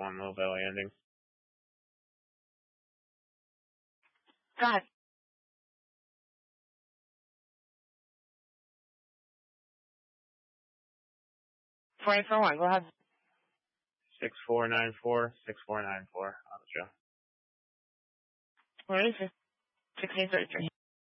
1, Mill Valley ending. Go ahead. 4841, go ahead. 6494, 6494 on the show. Where is it? 1633.